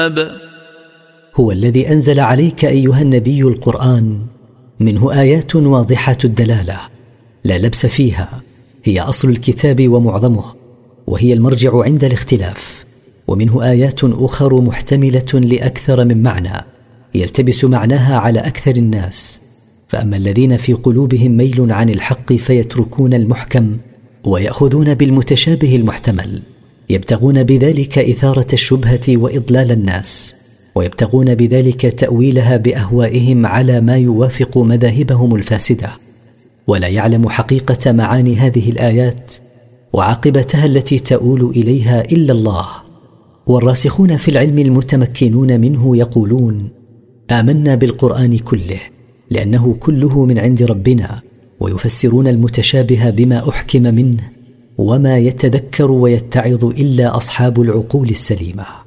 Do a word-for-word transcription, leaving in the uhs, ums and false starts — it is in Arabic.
هو الذي أنزل عليك أيها النبي القرآن، منه آيات واضحة الدلالة لا لبس فيها، هي أصل الكتاب ومعظمه، وهي المرجع عند الاختلاف، ومنه آيات أخر محتملة لأكثر من معنى يلتبس معناها على أكثر الناس، فأما الذين في قلوبهم ميل عن الحق فيتركون المحكم ويأخذون بالمتشابه المحتمل، يبتغون بذلك إثارة الشبهة وإضلال الناس، ويبتغون بذلك تأويلها بأهوائهم على ما يوافق مذاهبهم الفاسدة، ولا يعلم حقيقة معاني هذه الآيات وعاقبتها التي تؤول إليها إلا الله. والراسخون في العلم المتمكنون منه يقولون: آمنا بالقرآن كله لأنه كله من عند ربنا، ويفسرون المتشابه بما أحكم منه، وما يتذكر ويتعظ إلا أصحاب العقول السليمة.